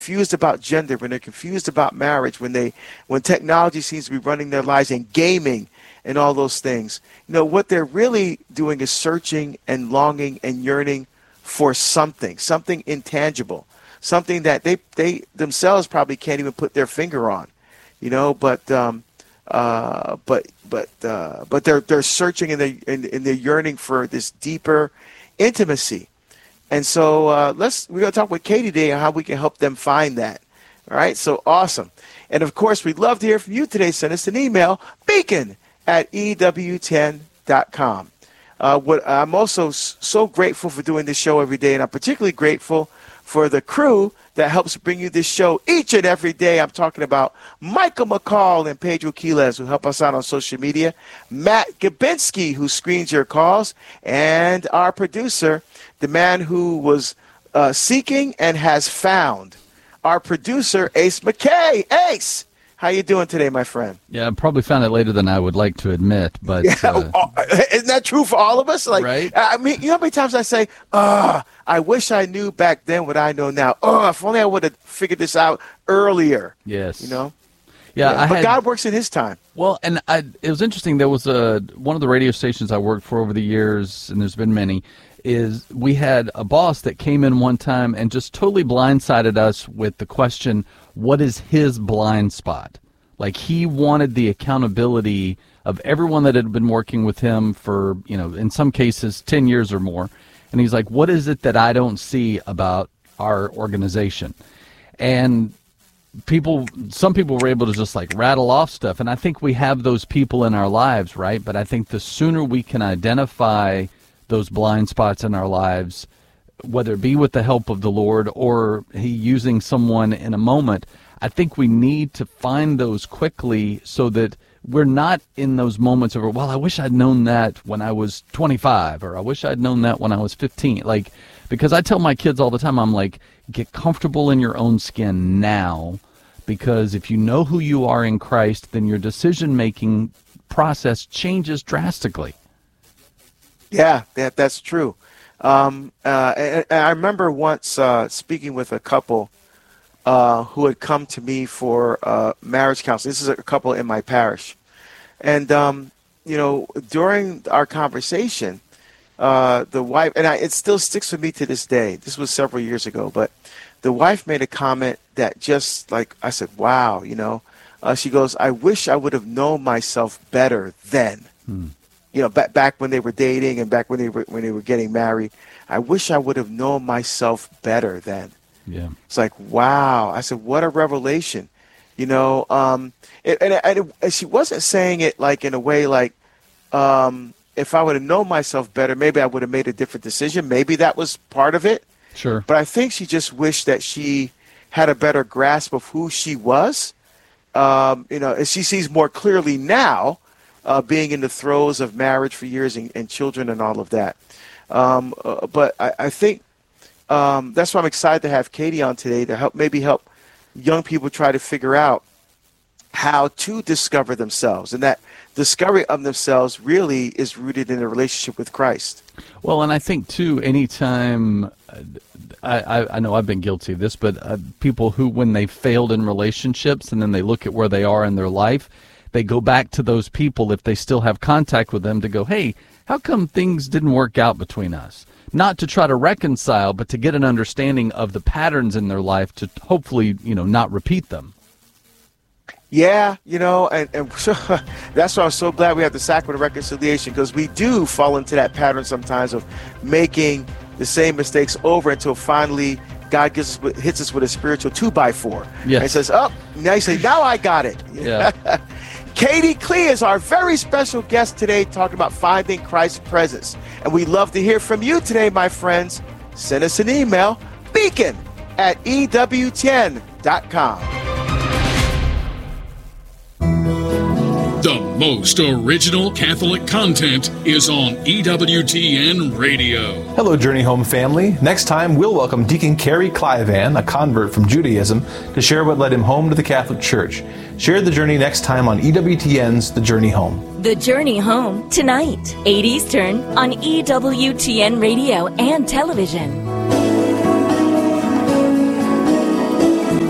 confused about gender, when they're confused about marriage, when technology seems to be running their lives, and gaming and all those things, what they're really doing is searching and longing and yearning for something intangible, something that they themselves probably can't even put their finger on, but they're searching and they're yearning for this deeper intimacy. And so we're going to talk with Katie today on how we can help them find that. All right, so awesome. And, of course, we'd love to hear from you today. Send us an email, beacon@EWTN.com. I'm also so grateful for doing this show every day, and I'm particularly grateful for the crew that helps bring you this show each and every day. I'm talking about Michael McCall and Pedro Quiles, who help us out on social media, Matt Gabinski, who screens your calls, and our producer, the man who was seeking and has found, our producer, Ace McKay. Ace, how you doing today, my friend? Yeah, I probably found it later than I would like to admit, but... Isn't that true for all of us? Right? I mean, how many times I say, I wish I knew back then what I know now. If only I would have figured this out earlier. Yes. Yeah, but God works in his time. Well, and it was interesting. There was one of the radio stations I worked for over the years, and there's been many, is we had a boss that came in one time and just totally blindsided us with the question, what is his blind spot? Like, he wanted the accountability of everyone that had been working with him for, in some cases, 10 years or more. And he's like, what is it that I don't see about our organization? And some people were able to just like rattle off stuff. And I think we have those people in our lives, right? But I think the sooner we can identify those blind spots in our lives, whether it be with the help of the Lord or he using someone in a moment, I think we need to find those quickly so that we're not in those moments of, well, I wish I'd known that when I was 25, or I wish I'd known that when I was 15. Because I tell my kids all the time, I'm like, get comfortable in your own skin now, because if you know who you are in Christ, then your decision-making process changes drastically. Yeah, that's true. And I remember once speaking with a couple who had come to me for marriage counseling. This is a couple in my parish. And, during our conversation, the wife, and it still sticks with me to this day. This was several years ago, but the wife made a comment that just like, I said, wow, she goes, I wish I would have known myself better then. Back when they were dating and back when they were getting married. I wish I would have known myself better then. Yeah. It's like, wow. I said, what a revelation. And she wasn't saying it like in a way like, if I would have known myself better, maybe I would have made a different decision. Maybe that was part of it. Sure. But I think she just wished that she had a better grasp of who she was. And she sees more clearly now, being in the throes of marriage for years and children and all of that. But I think that's why I'm excited to have Katie on today to help young people try to figure out how to discover themselves. And that discovery of themselves really is rooted in a relationship with Christ. Well, and I think, too, anytime I know I've been guilty of this, but people who, when they failed in relationships and then they look at where they are in their life, they go back to those people, if they still have contact with them, to go, hey, how come things didn't work out between us? Not to try to reconcile, but to get an understanding of the patterns in their life to hopefully, not repeat them. Yeah, and so, that's why I'm so glad we have the Sacrament of Reconciliation, because we do fall into that pattern sometimes of making the same mistakes over until finally God hits us with a spiritual 2x4. Yes. And says, now you say, now I got it. Yeah. Katie Klee is our very special guest today, talking about finding Christ's presence. And we'd love to hear from you today, my friends. Send us an email, beacon@EWTN.com. The most original Catholic content is on EWTN Radio. Hello, Journey Home family. Next time, we'll welcome Deacon Kerry Clivan, a convert from Judaism, to share what led him home to the Catholic Church. Share the journey next time on EWTN's The Journey Home. The Journey Home, tonight, 8 Eastern, on EWTN Radio and television.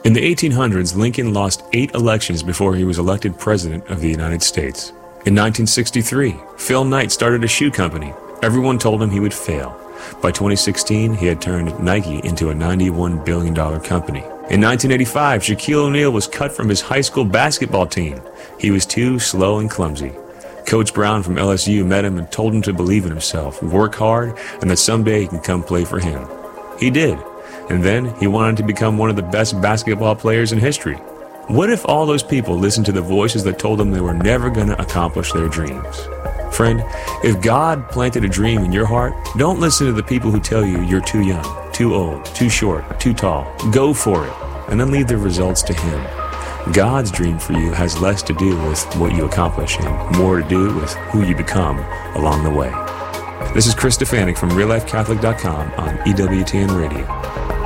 In the 1800s, Lincoln lost 8 elections before he was elected President of the United States. In 1963, Phil Knight started a shoe company. Everyone told him he would fail. By 2016, he had turned Nike into a $91 billion company. In 1985, Shaquille O'Neal was cut from his high school basketball team. He was too slow and clumsy. Coach Brown from LSU met him and told him to believe in himself, work hard, and that someday he can come play for him. He did. And then he wanted to become one of the best basketball players in history. What if all those people listened to the voices that told them they were never going to accomplish their dreams? Friend, if God planted a dream in your heart, don't listen to the people who tell you you're too young, too old, too short, too tall. Go for it, and then leave the results to Him. God's dream for you has less to do with what you accomplish and more to do with who you become along the way. This is Chris Stefanik from RealLifeCatholic.com on EWTN Radio.